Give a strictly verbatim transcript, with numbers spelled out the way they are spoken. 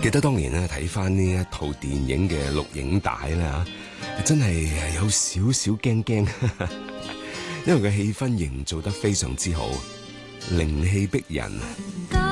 記得當年咧睇翻呢一套電影嘅錄影帶啦，真係有少少驚驚，因為個氣氛營造得非常之好，靈氣逼人。